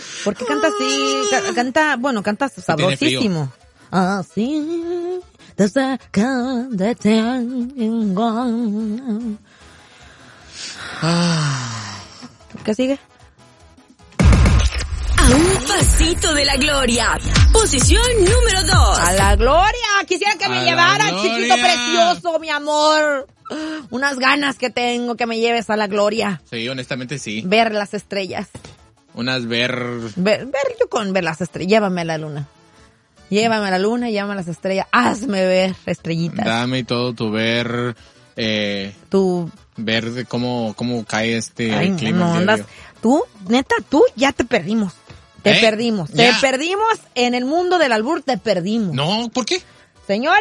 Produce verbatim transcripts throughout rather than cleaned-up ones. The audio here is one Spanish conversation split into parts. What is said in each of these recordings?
¿Por qué canta así? Ca- Canta, bueno, canta sabrosísimo. Así, desde que te tengo. ¿Qué sigue? A un pasito de la gloria. Posición número dos. ¡A la gloria! Quisiera que ¡A me la llevara, gloria! chiquito precioso, mi amor. Unas ganas que tengo que me lleves a la gloria. Sí, honestamente sí. Ver las estrellas. Unas ver... Ver, ver yo con ver las estrellas. Llévame a la luna. Llévame a la luna, llévame a las estrellas. Hazme ver estrellitas. Dame todo tu ver... Eh, Tú... ver de cómo, cómo cae este Ay, clima. no, el día de andas... hoy. Tú, neta, tú ya te perdimos. Te ¿Eh? perdimos. Ya. Te perdimos en el mundo del albur, te perdimos. No, ¿por qué? Señora,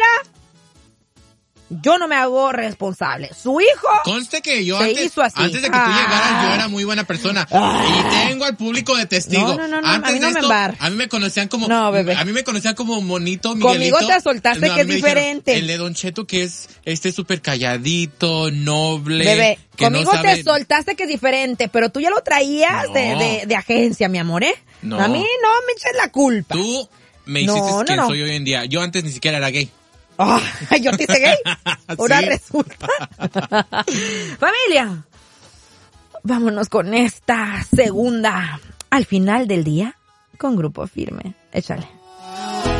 yo no me hago responsable. Su hijo... Conste que yo Se antes, hizo así. antes de que tú Ah. llegaras, yo era muy buena persona. Ah. Y tengo al público de testigo. No, no, no, no, Antes a mí no de me esto, embar- a mí me conocían como... No, bebé. A mí me conocían como Monito, Miguelito. Conmigo te soltaste a que mí es me dijeron, diferente. el de Don Cheto que es este súper calladito, noble. Bebé, que conmigo no sabe... te soltaste que es diferente, pero tú ya lo traías No. de, de, de agencia, mi amor, ¿eh? No. A mí no me eches la culpa. Tú me No, hiciste no, quien no. soy hoy en día. Yo antes ni siquiera era gay. Ay, yo te hice gay. Ahora Sí. resulta. Familia, vámonos con esta segunda al final del día con Grupo Firme. Échale.